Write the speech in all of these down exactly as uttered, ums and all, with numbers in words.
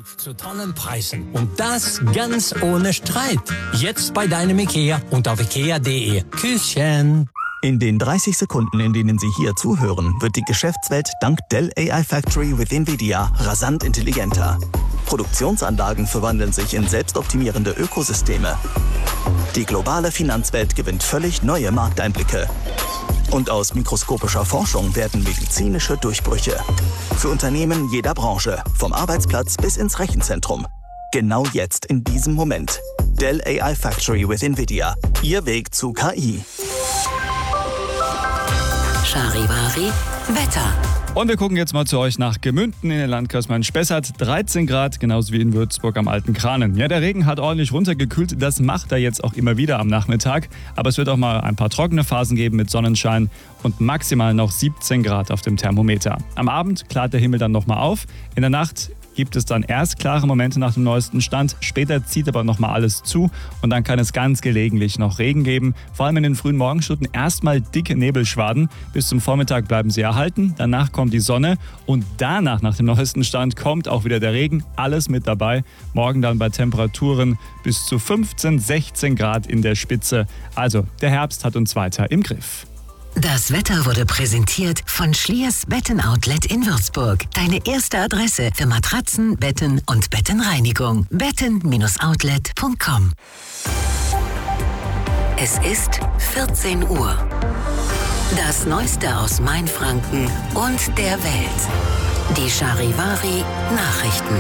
Zu Tonnenpreisen. Und das ganz ohne Streit. Jetzt bei deinem IKEA und auf ikea punkt de. Küsschen. In den dreißig Sekunden, in denen Sie hier zuhören, wird die Geschäftswelt dank Dell A I Factory with NVIDIA rasant intelligenter. Produktionsanlagen verwandeln sich in selbstoptimierende Ökosysteme. Die globale Finanzwelt gewinnt völlig neue Markteinblicke. Und aus mikroskopischer Forschung werden medizinische Durchbrüche. Für Unternehmen jeder Branche, vom Arbeitsplatz bis ins Rechenzentrum. Genau jetzt, in diesem Moment. Dell A I Factory with NVIDIA. Ihr Weg zu K I. Charivari Wetter. Und wir gucken jetzt mal zu euch nach Gemünden in den Landkreis Main-Spessart. dreizehn Grad, genauso wie in Würzburg am Alten Kranen. Ja, der Regen hat ordentlich runtergekühlt. Das macht er jetzt auch immer wieder am Nachmittag. Aber es wird auch mal ein paar trockene Phasen geben mit Sonnenschein und maximal noch siebzehn Grad auf dem Thermometer. Am Abend klart der Himmel dann nochmal auf. In der Nacht gibt es dann erst klare Momente nach dem neuesten Stand. Später zieht aber nochmal alles zu und dann kann es ganz gelegentlich noch Regen geben. Vor allem in den frühen Morgenstunden erstmal dicke Nebelschwaden. Bis zum Vormittag bleiben sie erhalten. Danach kommt die Sonne und danach, nach dem neuesten Stand, kommt auch wieder der Regen. Alles mit dabei. Morgen dann bei Temperaturen bis zu fünfzehn, sechzehn Grad in der Spitze. Also, der Herbst hat uns weiter im Griff. Das Wetter wurde präsentiert von Schliers Betten-Outlet in Würzburg. Deine erste Adresse für Matratzen, Betten und Bettenreinigung. betten Bindestrich outlet punkt com. Es ist vierzehn Uhr. Das Neueste aus Mainfranken und der Welt. Die Charivari Nachrichten.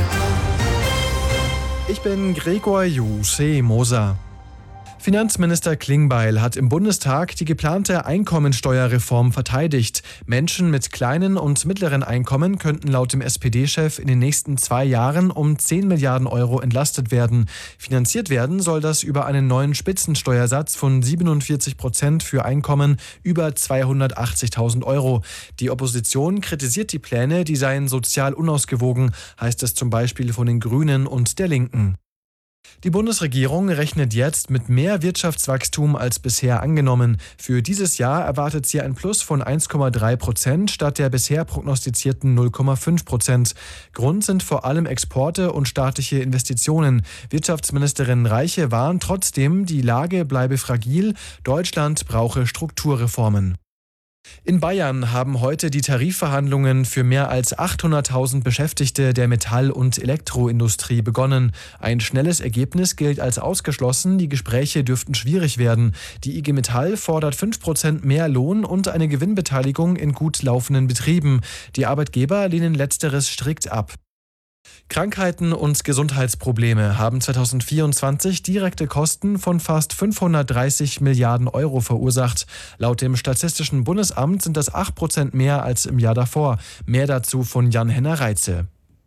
Ich bin Gregor Juse Moser. Finanzminister Klingbeil hat im Bundestag die geplante Einkommensteuerreform verteidigt. Menschen mit kleinen und mittleren Einkommen könnten laut dem S P D-Chef in den nächsten zwei Jahren um zehn Milliarden Euro entlastet werden. Finanziert werden soll das über einen neuen Spitzensteuersatz von siebenundvierzig Prozent für Einkommen über zweihundertachtzigtausend Euro. Die Opposition kritisiert die Pläne, die seien sozial unausgewogen, heißt es zum Beispiel von den Grünen und der Linken. Die Bundesregierung rechnet jetzt mit mehr Wirtschaftswachstum als bisher angenommen. Für dieses Jahr erwartet sie ein Plus von eins Komma drei Prozent statt der bisher prognostizierten null Komma fünf Prozent. Grund sind vor allem Exporte und staatliche Investitionen. Wirtschaftsministerin Reiche warnt trotzdem, die Lage bleibe fragil, Deutschland brauche Strukturreformen. In Bayern haben heute die Tarifverhandlungen für mehr als achthunderttausend Beschäftigte der Metall- und Elektroindustrie begonnen. Ein schnelles Ergebnis gilt als ausgeschlossen, die Gespräche dürften schwierig werden. Die I G Metall fordert fünf Prozent mehr Lohn und eine Gewinnbeteiligung in gut laufenden Betrieben. Die Arbeitgeber lehnen letzteres strikt ab. Krankheiten und Gesundheitsprobleme haben zweitausendvierundzwanzig direkte Kosten von fast fünfhundertdreißig Milliarden Euro verursacht. Laut dem Statistischen Bundesamt sind das acht Prozent mehr als im Jahr davor. Mehr dazu von Jan-Henner Reitze.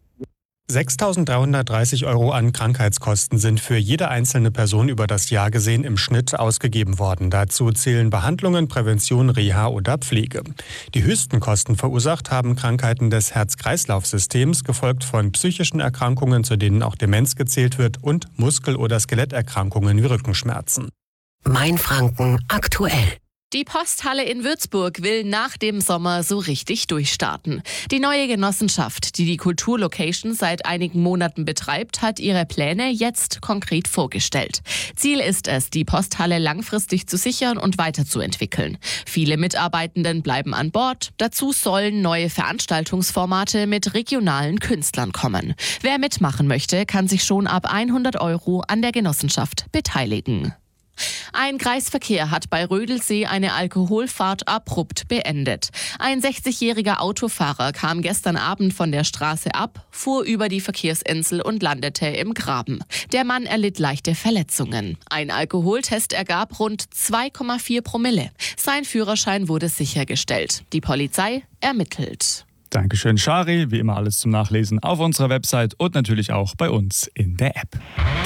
sechstausenddreihundertdreißig Euro an Krankheitskosten sind für jede einzelne Person über das Jahr gesehen im Schnitt ausgegeben worden. Dazu zählen Behandlungen, Prävention, Reha oder Pflege. Die höchsten Kosten verursacht haben Krankheiten des Herz-Kreislauf-Systems, gefolgt von psychischen Erkrankungen, zu denen auch Demenz gezählt wird, und Muskel- oder Skeletterkrankungen wie Rückenschmerzen. Mainfranken aktuell. Die Posthalle in Würzburg will nach dem Sommer so richtig durchstarten. Die neue Genossenschaft, die die Kulturlocation seit einigen Monaten betreibt, hat ihre Pläne jetzt konkret vorgestellt. Ziel ist es, die Posthalle langfristig zu sichern und weiterzuentwickeln. Viele Mitarbeitenden bleiben an Bord. Dazu sollen neue Veranstaltungsformate mit regionalen Künstlern kommen. Wer mitmachen möchte, kann sich schon ab hundert Euro an der Genossenschaft beteiligen. Ein Kreisverkehr hat bei Rödelsee eine Alkoholfahrt abrupt beendet. Ein sechzigjähriger Autofahrer kam gestern Abend von der Straße ab, fuhr über die Verkehrsinsel und landete im Graben. Der Mann erlitt leichte Verletzungen. Ein Alkoholtest ergab rund zwei Komma vier Promille. Sein Führerschein wurde sichergestellt. Die Polizei ermittelt. Dankeschön, Shari. Wie immer alles zum Nachlesen auf unserer Website und natürlich auch bei uns in der App.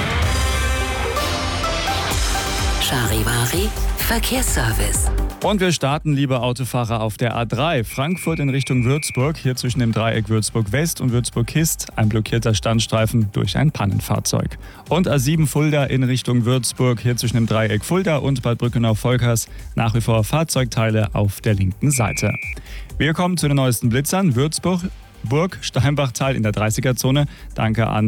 Charivari Verkehrsservice. Und wir starten, liebe Autofahrer, auf der A drei. Frankfurt in Richtung Würzburg. Hier zwischen dem Dreieck Würzburg West und Würzburg Hist ein blockierter Standstreifen durch ein Pannenfahrzeug. Und A sieben Fulda in Richtung Würzburg. Hier zwischen dem Dreieck Fulda und Bad Brückenau-Volkers nach wie vor Fahrzeugteile auf der linken Seite. Wir kommen zu den neuesten Blitzern. Würzburg, Burg, Steinbachtal in der dreißiger Zone. Danke an